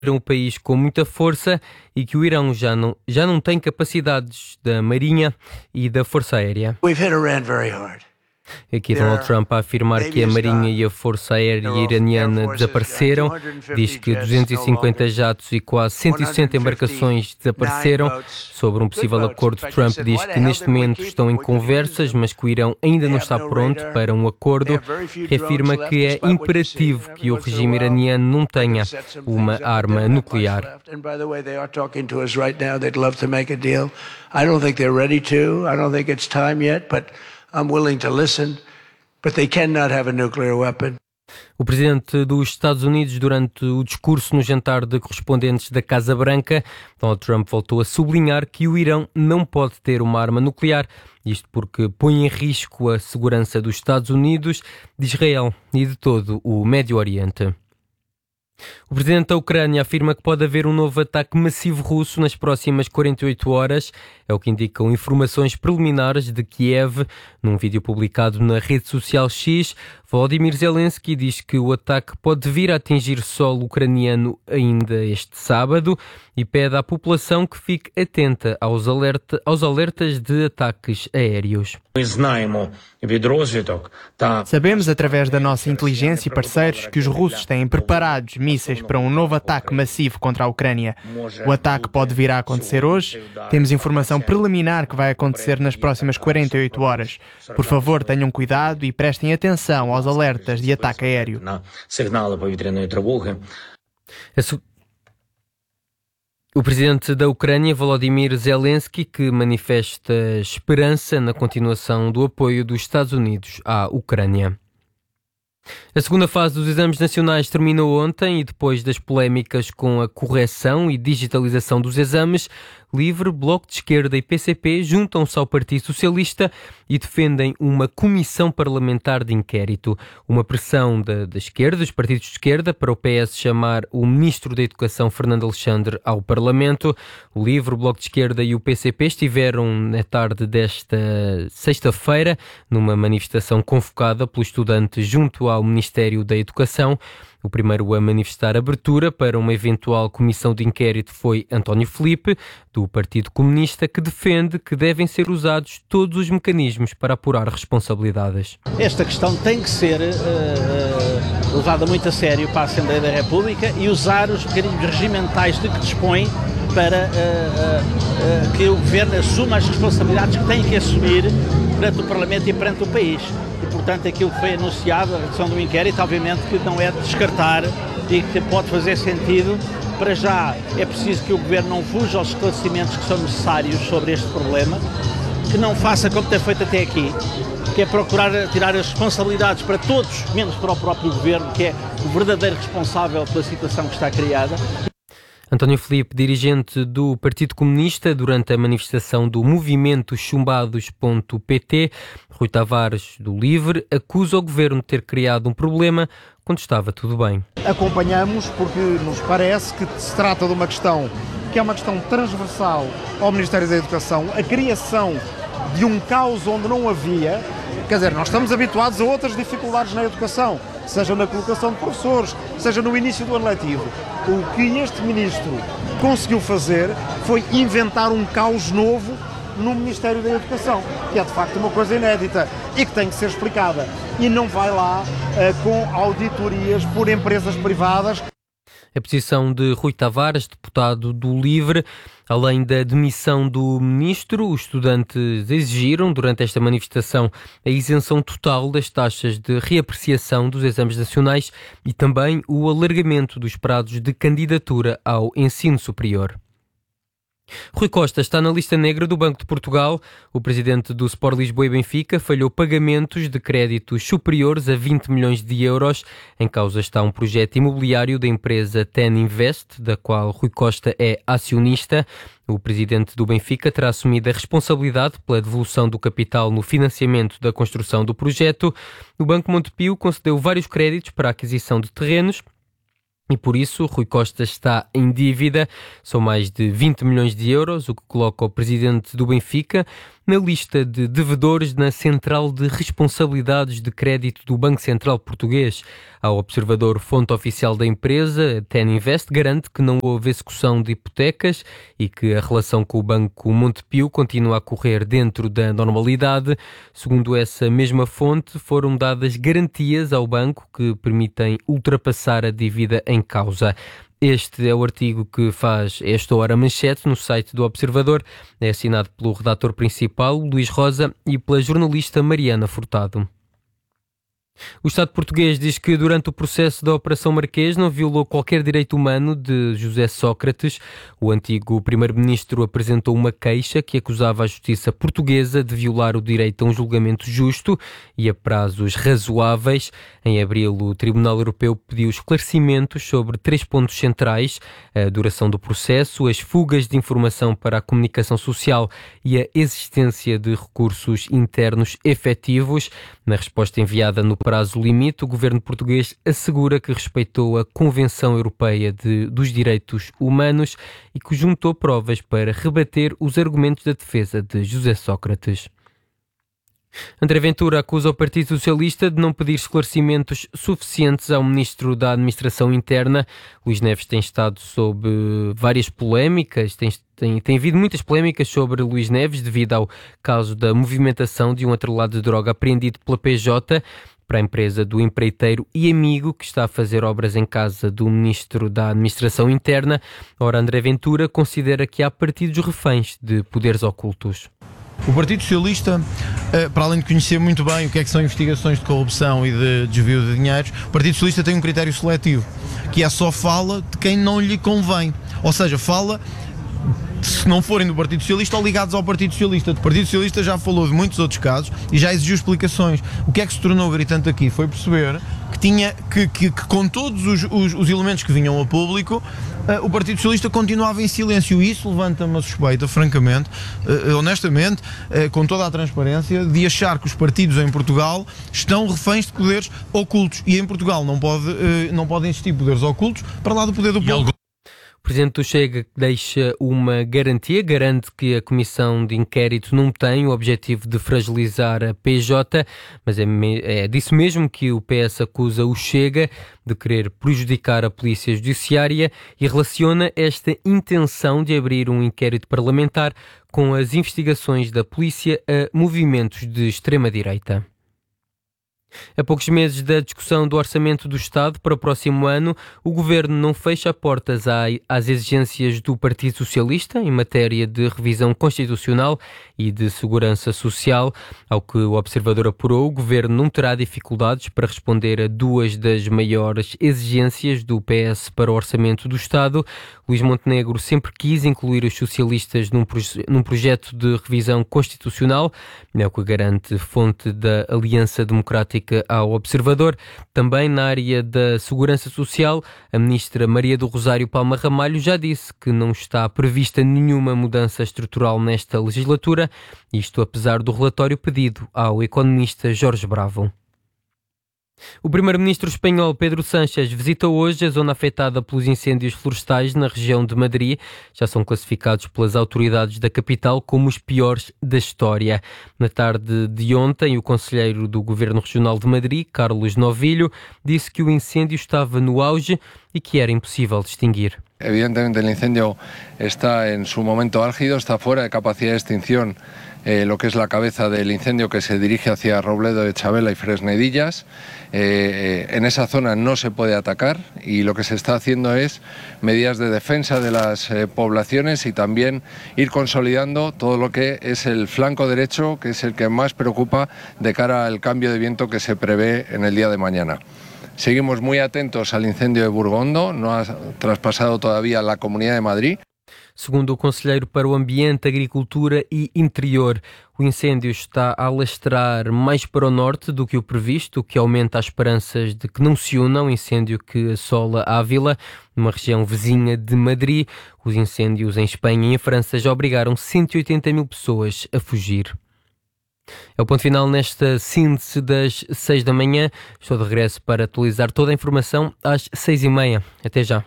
o país com muita força e que o Irão já não tem capacidades da Marinha e da Força Aérea. Aqui Donald Trump a afirmar que a Marinha e a Força Aérea iraniana desapareceram. Diz que 250 jatos e quase 160 embarcações desapareceram. Sobre um possível acordo, Trump diz que neste momento estão em conversas, mas que o Irão ainda não está pronto para um acordo. Reafirma que é imperativo que o regime iraniano não tenha uma arma nuclear. I'm willing to listen, but they cannot have a nuclear weapon. O presidente dos Estados Unidos, durante o discurso no jantar de correspondentes da Casa Branca, Donald Trump voltou a sublinhar que o Irão não pode ter uma arma nuclear, isto porque põe em risco a segurança dos Estados Unidos, de Israel e de todo o Médio Oriente. O presidente da Ucrânia afirma que pode haver um novo ataque massivo russo nas próximas 48 horas. É o que indicam informações preliminares de Kiev. Num vídeo publicado na rede social X, Volodymyr Zelensky diz que o ataque pode vir a atingir solo ucraniano ainda este sábado e pede à população que fique atenta aos alertas de ataques aéreos. Sabemos através da nossa inteligência e parceiros que os russos têm preparados mísseis para um novo ataque massivo contra a Ucrânia. O ataque pode vir a acontecer hoje. Temos informação preliminar que vai acontecer nas próximas 48 horas. Por favor, tenham cuidado e prestem atenção aos alertas de ataque aéreo. O presidente da Ucrânia, Volodymyr Zelensky, que manifesta esperança na continuação do apoio dos Estados Unidos à Ucrânia. A segunda fase dos exames nacionais terminou ontem e depois das polémicas com a correção e digitalização dos exames, LIVRE, Bloco de Esquerda e PCP juntam-se ao Partido Socialista e defendem uma comissão parlamentar de inquérito. Uma pressão da esquerda, dos partidos de esquerda, para o PS chamar o Ministro da Educação, Fernando Alexandre, ao Parlamento. O LIVRE, o Bloco de Esquerda e o PCP estiveram na tarde desta sexta-feira numa manifestação convocada pelos estudantes junto ao Ministério da Educação. O primeiro a manifestar abertura para uma eventual comissão de inquérito foi António Filipe, do Partido Comunista, que defende que devem ser usados todos os mecanismos para apurar responsabilidades. Esta questão tem que ser levada muito a sério para a Assembleia da República e usar os mecanismos regimentais de que dispõe para que o Governo assuma as responsabilidades que tem que assumir perante o Parlamento e perante o país. E, portanto, aquilo que foi anunciado, a redução do inquérito, obviamente que não é de descartar e que pode fazer sentido. Para já é preciso que o Governo não fuja aos esclarecimentos que são necessários sobre este problema, que não faça como tem feito até aqui, que é procurar tirar as responsabilidades para todos, menos para o próprio Governo, que é o verdadeiro responsável pela situação que está criada. António Filipe, dirigente do Partido Comunista, durante a manifestação do movimento chumbados.pt, Rui Tavares, do LIVRE, acusa o Governo de ter criado um problema quando estava tudo bem. Acompanhamos porque nos parece que se trata de uma questão que é uma questão transversal ao Ministério da Educação, a criação de um caos onde não havia. Quer dizer, nós estamos habituados a outras dificuldades na educação, seja na colocação de professores, seja no início do ano letivo. O que este ministro conseguiu fazer foi inventar um caos novo no Ministério da Educação, que é de facto uma coisa inédita e que tem que ser explicada. E não vai lá com auditorias por empresas privadas. A posição de Rui Tavares, deputado do LIVRE. Além da demissão do ministro, os estudantes exigiram, durante esta manifestação, a isenção total das taxas de reapreciação dos exames nacionais e também o alargamento dos prazos de candidatura ao ensino superior. Rui Costa está na lista negra do Banco de Portugal. O presidente do Sport Lisboa e Benfica falhou pagamentos de créditos superiores a 20 milhões de euros. Em causa está um projeto imobiliário da empresa TEN Invest, da qual Rui Costa é acionista. O presidente do Benfica terá assumido a responsabilidade pela devolução do capital no financiamento da construção do projeto. O Banco Montepio concedeu vários créditos para a aquisição de terrenos. E por isso, Rui Costa está em dívida, são mais de 20 milhões de euros, o que coloca o presidente do Benfica na lista de devedores na Central de Responsabilidades de Crédito do Banco Central Português. Ao observador, fonte oficial da empresa, TEN Invest, garante que não houve execução de hipotecas e que a relação com o Banco Montepio continua a correr dentro da normalidade. Segundo essa mesma fonte, foram dadas garantias ao banco que permitem ultrapassar a dívida em causa. Este é o artigo que faz esta hora manchete no site do Observador. É assinado pelo redator principal, Luís Rosa, e pela jornalista Mariana Furtado. O Estado português diz que durante o processo da Operação Marquês não violou qualquer direito humano de José Sócrates. O antigo primeiro-ministro apresentou uma queixa que acusava a justiça portuguesa de violar o direito a um julgamento justo e a prazos razoáveis. Em abril, o Tribunal Europeu pediu esclarecimentos sobre 3 pontos centrais: a duração do processo, as fugas de informação para a comunicação social e a existência de recursos internos efetivos. Na resposta enviada no prazo limite, o governo português assegura que respeitou a Convenção Europeia dos Direitos Humanos e que juntou provas para rebater os argumentos da defesa de José Sócrates. André Ventura acusa o Partido Socialista de não pedir esclarecimentos suficientes ao Ministro da Administração Interna. Luís Neves tem estado sob várias polémicas, tem havido muitas polémicas sobre Luís Neves devido ao caso da movimentação de um atrelado de droga apreendido pela PJ para a empresa do empreiteiro e amigo que está a fazer obras em casa do Ministro da Administração Interna. Ora, André Ventura considera que há partidos reféns de poderes ocultos. O Partido Socialista, para além de conhecer muito bem o que são investigações de corrupção e de desvio de dinheiros, o Partido Socialista tem um critério seletivo, que é só fala de quem não lhe convém. Ou seja, fala se não forem do Partido Socialista ou ligados ao Partido Socialista. O Partido Socialista já falou de muitos outros casos e já exigiu explicações. O que é que se tornou gritante aqui foi perceber que com todos os elementos que vinham a público, o Partido Socialista continuava em silêncio, e isso levanta-me a suspeita, francamente, honestamente, com toda a transparência, de achar que os partidos em Portugal estão reféns de poderes ocultos, e em Portugal não podem existir poderes ocultos para lá do poder do povo. O Presidente do Chega deixa uma garantia, garante que a Comissão de Inquérito não tem o objetivo de fragilizar a PJ, mas é disso mesmo que o PS acusa o Chega de querer prejudicar a Polícia Judiciária e relaciona esta intenção de abrir um inquérito parlamentar com as investigações da Polícia a movimentos de extrema-direita. A poucos meses da discussão do Orçamento do Estado para o próximo ano, o Governo não fecha portas às exigências do Partido Socialista em matéria de revisão constitucional e de segurança social. Ao que o Observador apurou, o Governo não terá dificuldades para responder a 2 das maiores exigências do PS para o Orçamento do Estado. Luís Montenegro sempre quis incluir os socialistas num projeto de revisão constitucional, é o que garante fonte da Aliança Democrática ao Observador. Também na área da segurança social, a ministra Maria do Rosário Palma Ramalho já disse que não está prevista nenhuma mudança estrutural nesta legislatura, isto apesar do relatório pedido ao economista Jorge Bravo. O primeiro-ministro espanhol Pedro Sánchez visita hoje a zona afetada pelos incêndios florestais na região de Madrid. Já são classificados pelas autoridades da capital como os piores da história. Na tarde de ontem, o conselheiro do Governo Regional de Madrid, Carlos Novillo, disse que o incêndio estava no auge e que era impossível distinguir. Evidentemente el incendio está en su momento álgido, está fuera de capacidad de extinción lo que es la cabeza del incendio que se dirige hacia Robledo de Chabela y Fresnedillas. En esa zona no se puede atacar y lo que se está haciendo es medidas de defensa de las poblaciones y también ir consolidando todo lo que es el flanco derecho, que es el que más preocupa de cara al cambio de viento que se prevé en el día de mañana. Seguimos muy atentos al incendio de Burgondo, no ha traspasado todavía la Comunidad de Madrid. Segundo o Conselheiro para o Ambiente, Agricultura e Interior, o incêndio está a alastrar mais para o norte do que o previsto, o que aumenta as esperanças de que não se una um incêndio que assola Ávila, numa região vizinha de Madrid. Os incêndios em Espanha e em França já obrigaram 180 mil pessoas a fugir. É o ponto final nesta síntese das 6 da manhã. Estou de regresso para atualizar toda a informação às 6h30. Até já.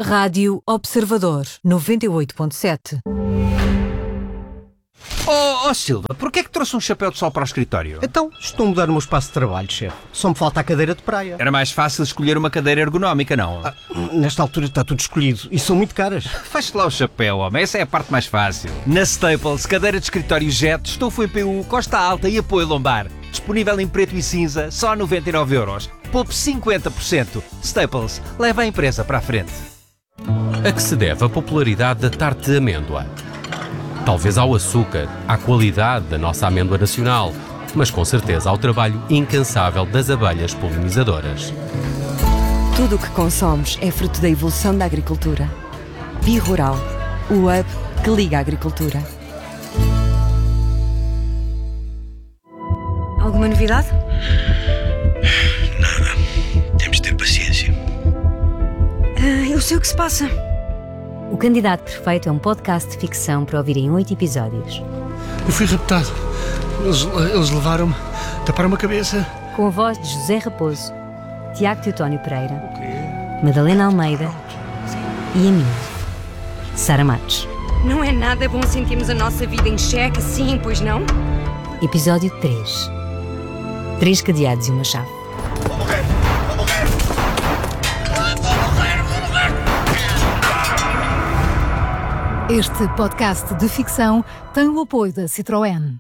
Rádio Observador 98.7. Oh Silva, porquê é que trouxe um chapéu de sol para o escritório? Então, estou a mudar o meu espaço de trabalho, chefe. Só me falta a cadeira de praia. Era mais fácil escolher uma cadeira ergonómica, não? Nesta altura está tudo escolhido e são muito caras. Feche lá o chapéu, homem. Essa é a parte mais fácil. Na Staples, cadeira de escritório Jet, estofo em PU, costa alta e apoio lombar. Disponível em preto e cinza, só 99€. Poupe 50%. Staples, leva a empresa para a frente. A que se deve a popularidade da tarte de amêndoa? Talvez ao açúcar, à qualidade da nossa amêndoa nacional, mas com certeza ao trabalho incansável das abelhas polinizadoras. Tudo o que consomos é fruto da evolução da agricultura. Bi-Rural, o hub que liga a agricultura. Alguma novidade? Nada. Temos de ter paciência. Eu sei o que se passa. O Candidato Perfeito é um podcast de ficção para ouvir em 8 episódios. Eu fui raptado. Eles levaram-me, taparam-me a cabeça. Com a voz de José Raposo, Tiago Teotónio Pereira, Madalena Almeida e a mim, Sara Matos. Não é nada bom sentirmos a nossa vida em xeque assim, pois não? Episódio 3. 3 cadeados e uma chave. Este podcast de ficção tem o apoio da Citroën.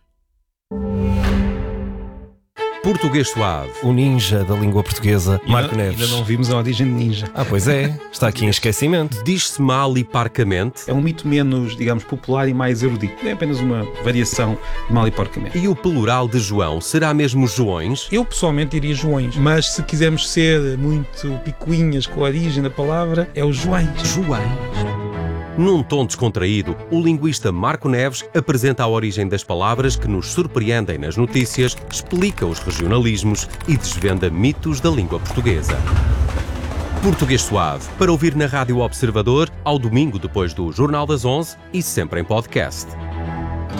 Português Suave. O ninja da língua portuguesa, Marco Neves. Ainda não vimos a origem de ninja. Pois é. Está aqui em esquecimento. Diz-se mal e parcamente. É um mito menos, digamos, popular e mais erudito. É apenas uma variação de mal e porcamente. E o plural de João será mesmo Joões? Eu pessoalmente diria Joões, mas se quisermos ser muito picuinhas com a origem da palavra, é o Joões. Joões. Num tom descontraído, o linguista Marco Neves apresenta a origem das palavras que nos surpreendem nas notícias, explica os regionalismos e desvenda mitos da língua portuguesa. Português Suave, para ouvir na Rádio Observador, ao domingo depois do Jornal das 11 e sempre em podcast.